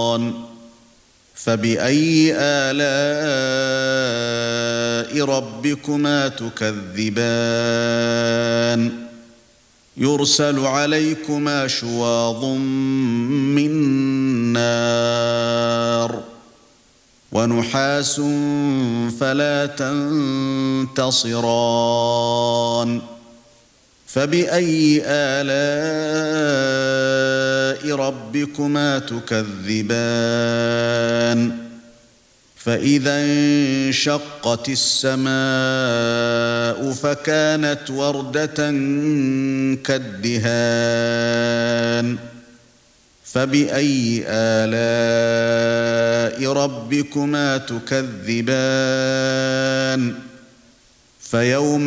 فبأي آلاء ربكما تكذبان يرسل عليكما شواظ من نار ونحاس فلا تنتصران فبأي آلاء ربكما تكذبان فإذا انشقت السماء فكانت وردة كالدهان فبأي آلاء ربكما تكذبان فيوم